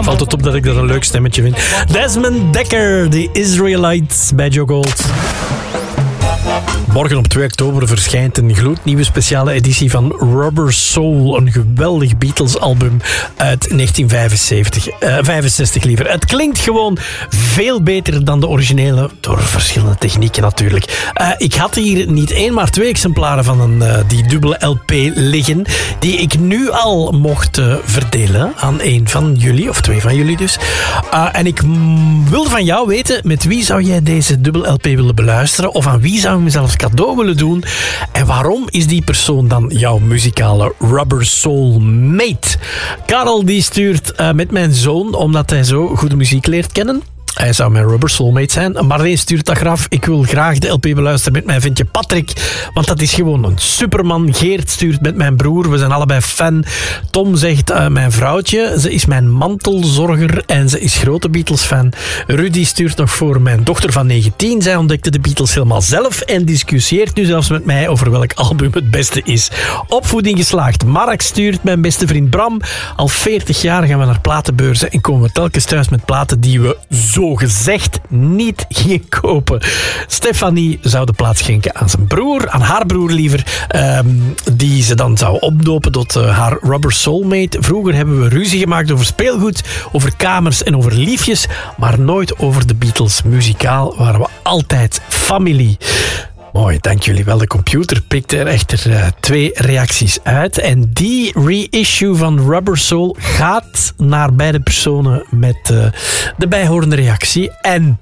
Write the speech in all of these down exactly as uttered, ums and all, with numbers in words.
Valt het op dat ik dat een leuk stemmetje vind. Desmond Dekker, The Israelites bij Joe Gold. Morgen op twee oktober verschijnt een gloednieuwe speciale editie van Rubber Soul. Een geweldig Beatles-album uit negentien vijfenzeventig. Uh, vijfenzestig liever. Het klinkt gewoon veel beter dan de originele. Door verschillende technieken natuurlijk. Uh, ik had hier niet één, maar twee exemplaren van een, uh, die dubbele L P liggen. Die ik nu al mocht uh, verdelen aan een van jullie. Of twee van jullie dus. Uh, en ik m- wil van jou weten, met wie zou jij deze dubbele L P willen beluisteren? Of aan wie zou je mezelf cadeau willen doen? En waarom is die persoon dan jouw muzikale Rubber Soul mate? Karel die stuurt uh, met mijn zoon, omdat hij zo goede muziek leert kennen. Hij zou mijn Rubber Soulmate zijn. Marleen stuurt dat graf. Ik wil graag de L P beluisteren met mijn ventje Patrick. Want dat is gewoon een superman. Geert stuurt met mijn broer. We zijn allebei fan. Tom zegt uh, mijn vrouwtje. Ze is mijn mantelzorger en ze is grote Beatles-fan. Rudy stuurt nog voor mijn dochter van negentien. Zij ontdekte de Beatles helemaal zelf en discussieert nu zelfs met mij over welk album het beste is. Opvoeding geslaagd. Mark stuurt mijn beste vriend Bram. Al veertig jaar gaan we naar platenbeurzen en komen we telkens thuis met platen die we zo gezegd niet gingen kopen. Stefanie zou de plaats schenken aan zijn broer, aan haar broer liever, um, die ze dan zou opdopen tot uh, haar Rubber Soulmate. Vroeger hebben we ruzie gemaakt over speelgoed, over kamers en over liefjes, maar nooit over de Beatles. Muzikaal waren we altijd familie. Mooi, dank jullie wel. De computer pikte er echter uh, twee reacties uit. En die reissue van Rubber Soul gaat naar beide personen met uh, de bijhorende reactie. En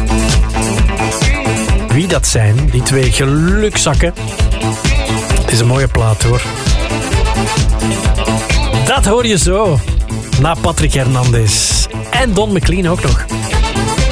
wie dat zijn, die twee gelukzakken. Het is een mooie plaat, hoor. Dat hoor je zo. Na Patrick Hernandez. En Don McLean ook nog.